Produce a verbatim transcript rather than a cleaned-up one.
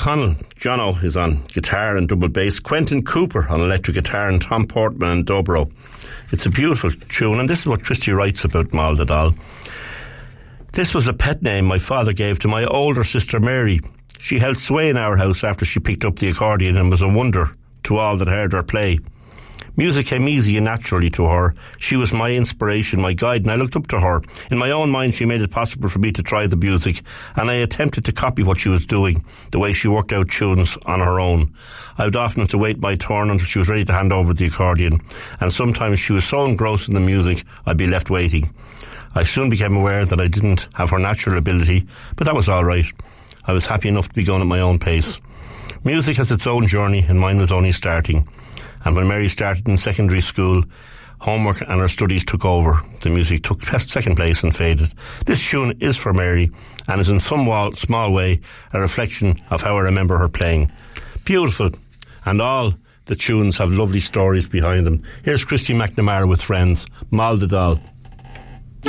O'Connell. Jono is on guitar and double bass. Quentin Cooper on electric guitar and Tom Portman and dobro. It's a beautiful tune, and this is what Christy writes about Mal the Doll. This was a pet name my father gave to my older sister Mary. She held sway in our house after she picked up the accordion and was a wonder to all that heard her play. Music came easy and naturally to her. She was my inspiration, my guide, and I looked up to her. In my own mind, she made it possible for me to try the music, and I attempted to copy what she was doing, the way she worked out tunes on her own. I would often have to wait my turn until she was ready to hand over the accordion, and sometimes she was so engrossed in the music, I'd be left waiting. I soon became aware that I didn't have her natural ability, but that was all right. I was happy enough to be going at my own pace. Music has its own journey, and mine was only starting. And when Mary started in secondary school, homework and her studies took over. The music took second place and faded. This tune is for Mary and is in some small way a reflection of how I remember her playing. Beautiful. And all the tunes have lovely stories behind them. Here's Christy McNamara with Friends, Mal the Doll.